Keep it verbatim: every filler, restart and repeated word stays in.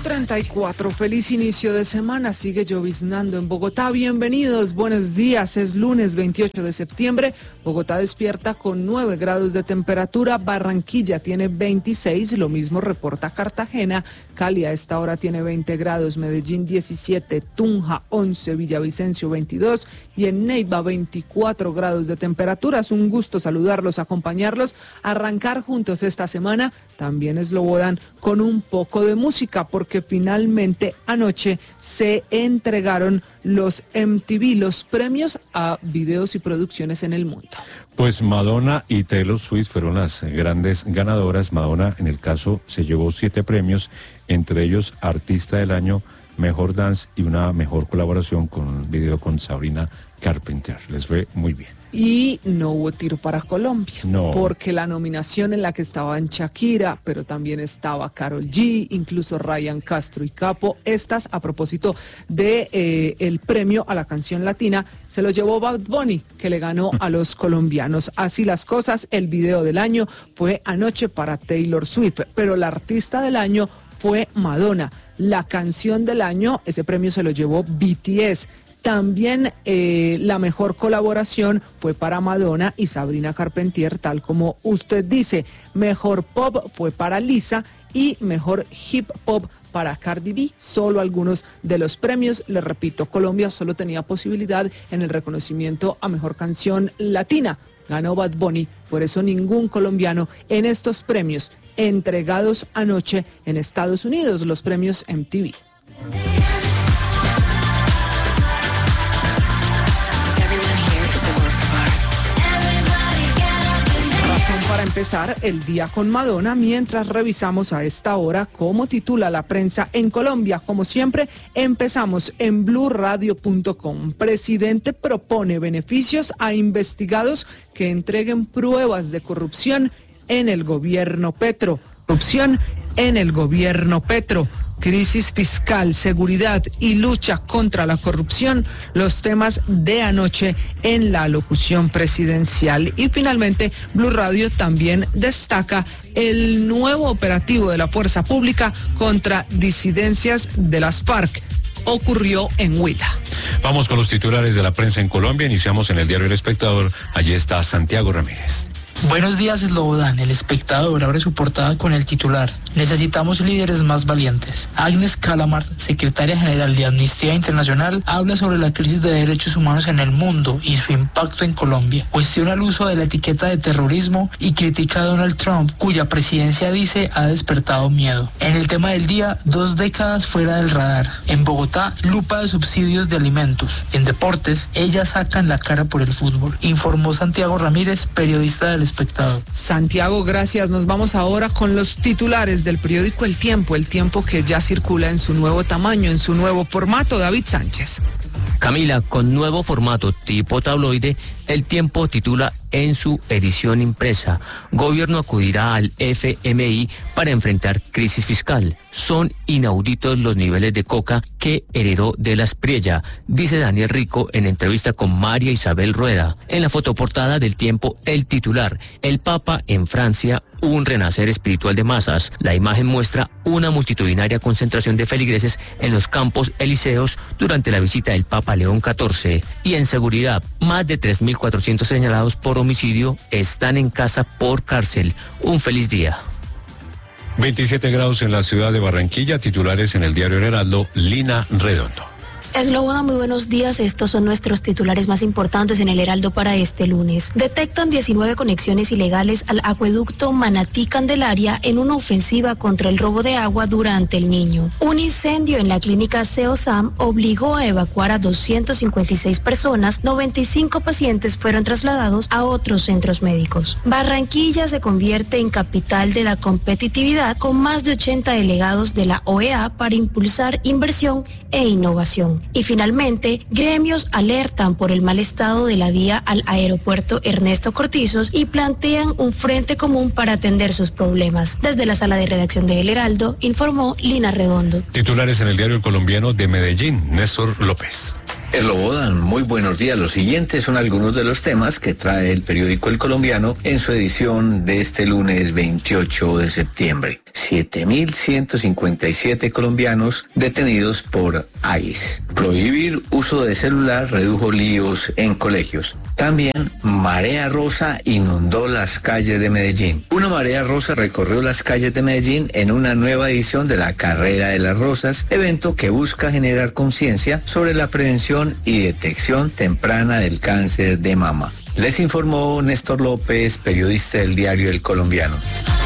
treinta y cuatro, feliz inicio de semana, sigue lloviznando en Bogotá, bienvenidos, buenos días, es lunes veintiocho de septiembre, Bogotá despierta con nueve grados de temperatura, Barranquilla tiene veintiséis, lo mismo reporta Cartagena, Cali a esta hora tiene veinte grados, Medellín diecisiete, Tunja once, Villavicencio veintidós y en Neiva veinticuatro grados de temperatura. Es un gusto saludarlos, acompañarlos, arrancar juntos esta semana, también eslobodan con un poco de música porque finalmente anoche se entregaron los M T V, los premios a videos y producciones en el mundo. Pues Madonna y Taylor Swift fueron las grandes ganadoras. Madonna, en el caso, se llevó siete premios, entre ellos Artista del Año, Mejor Dance y una mejor colaboración con un video con Sabrina Carpenter. Les fue muy bien. Y no hubo tiro para Colombia, no. porque la nominación en la que estaban Shakira, pero también estaba Karol G, incluso Ryan Castro y Capo, estas a propósito de eh, el premio a la canción latina, se lo llevó Bad Bunny, que le ganó a los colombianos. Así las cosas, el video del año fue anoche para Taylor Swift, pero la artista del año fue Madonna. La canción del año, ese premio se lo llevó B T S. También eh, la mejor colaboración fue para Madonna y Sabrina Carpenter, tal como usted dice. Mejor pop fue para Lisa y mejor hip hop para Cardi B. Solo algunos de los premios. Les repito, Colombia solo tenía posibilidad en el reconocimiento a mejor canción latina. Ganó Bad Bunny, por eso ningún colombiano en estos premios entregados anoche en Estados Unidos, los premios M T V. Para empezar el día con Madonna, mientras revisamos a esta hora cómo titula la prensa en Colombia. Como siempre, empezamos en blue radio punto com. Presidente propone beneficios a investigados que entreguen pruebas de corrupción en el gobierno Petro. Corrupción en el gobierno Petro. Crisis fiscal, seguridad y lucha contra la corrupción, los temas de anoche en la alocución presidencial. Y finalmente, Blue Radio también destaca el nuevo operativo de la fuerza pública contra disidencias de las FARC. Ocurrió en Huila. Vamos con los titulares de la prensa en Colombia. Iniciamos en el diario El Espectador. Allí está Santiago Ramírez. Buenos días, Slobodan. El Espectador abre su portada con el titular: necesitamos líderes más valientes. Agnes Kalamard, secretaria general de Amnistía Internacional, habla sobre la crisis de derechos humanos en el mundo y su impacto en Colombia. Cuestiona el uso de la etiqueta de terrorismo y critica a Donald Trump, cuya presidencia dice ha despertado miedo. En el tema del día, dos décadas fuera del radar. En Bogotá, lupa de subsidios de alimentos. En deportes, ellas sacan la cara por el fútbol. Informó Santiago Ramírez, periodista del Espectador. Santiago, gracias. Nos vamos ahora con los titulares del periódico El Tiempo, El Tiempo que ya circula en su nuevo tamaño, en su nuevo formato. David Sánchez. Camila, con nuevo formato tipo tabloide, El Tiempo titula en su edición impresa: Gobierno acudirá al F M I para enfrentar crisis fiscal. Son inauditos los niveles de coca que heredó de la Espriella, dice Daniel Rico en entrevista con María Isabel Rueda. En la fotoportada del Tiempo, el titular: El Papa en Francia, un renacer espiritual de masas. La imagen muestra una multitudinaria concentración de feligreses en los campos elíseos durante la visita del Papa León catorce. Y en seguridad, más de tres mil cuatrocientos señalados por homicidio están en casa por cárcel. Un feliz día. veintisiete grados en la ciudad de Barranquilla. Titulares en el diario El Heraldo, Lina Redondo. Slobodan, muy buenos días. Estos son nuestros titulares más importantes en el Heraldo para este lunes. Detectan diecinueve conexiones ilegales al acueducto Manatí-Candelaria en una ofensiva contra el robo de agua durante el Niño. Un incendio en la clínica CEOSAM obligó a evacuar a doscientas cincuenta y seis personas, noventa y cinco pacientes fueron trasladados a otros centros médicos. Barranquilla se convierte en capital de la competitividad con más de ochenta delegados de la O E A para impulsar inversión e innovación. Y finalmente, gremios alertan por el mal estado de la vía al aeropuerto Ernesto Cortizos y plantean un frente común para atender sus problemas. Desde la sala de redacción de El Heraldo, informó Lina Redondo. Titulares en el diario El Colombiano de Medellín, Néstor López. Erlobodan, muy buenos días. Los siguientes son algunos de los temas que trae el periódico El Colombiano en su edición de este lunes veintiocho de septiembre. siete mil ciento cincuenta y siete colombianos detenidos por I C E. Prohibir uso de celular redujo líos en colegios. También marea rosa inundó las calles de Medellín. Una marea rosa recorrió las calles de Medellín en una nueva edición de la Carrera de las Rosas, evento que busca generar conciencia sobre la prevención y detección temprana del cáncer de mama. Les informó Néstor López, periodista del diario El Colombiano.